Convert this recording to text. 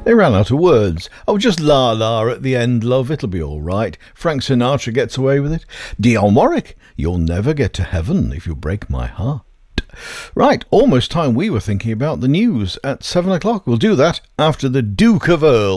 They ran out of words. Oh, just la la at the end, love, it'll be all right. Frank Sinatra gets away with it. Dionne Warwick, you'll never get to heaven if you break my heart. Right, almost time we were thinking about the news at 7 o'clock. We'll do that after the Duke of Earl.